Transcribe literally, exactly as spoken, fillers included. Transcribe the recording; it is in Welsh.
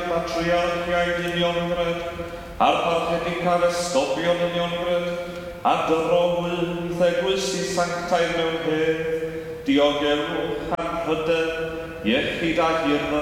patriarchiaid uniongred, a'r parchediga'r esgobion uniongred, a dyrowyd eglwysi sanctaidd mewn hedd, diogelwch am hyder, iechyd a hir